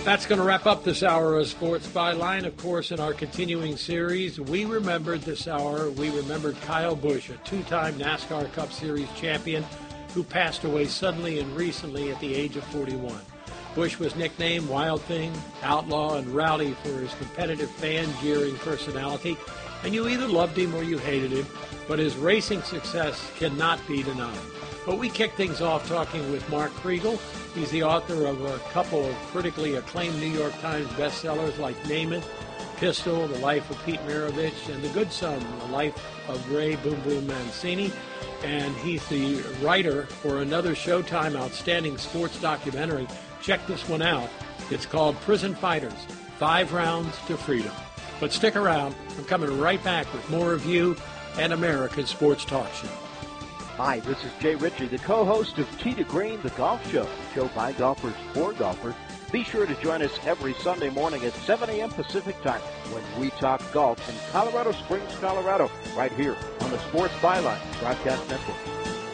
That's going to wrap up this hour of Sports Byline. Of course, in our continuing series, we remembered this hour. We remembered Kyle Busch, a two-time NASCAR Cup Series champion who passed away suddenly and recently at the age of 41. Busch was nicknamed Wild Thing, Outlaw, and Rowdy for his competitive fan-jeering personality, and you either loved him or you hated him, but his racing success cannot be denied. But we kick things off talking with Mark Kriegel. He's the author of a couple of critically acclaimed New York Times bestsellers like Name It, Pistol, The Life of Pete Maravich, and The Good Son, The Life of Ray Boom Boom Mancini. And he's the writer for another Showtime outstanding sports documentary. Check this one out. It's called Prison Fighters, 5 Rounds to Freedom. But stick around. I'm coming right back with more of you and America's Sports Talk Show. Hi, this is Jay Ritchie, the co-host of Tee to Green, the golf show, a show by golfers for golfers. Be sure to join us every Sunday morning at 7 a.m. Pacific time when we talk golf in Colorado Springs, Colorado, right here on the Sports Byline Broadcast Network.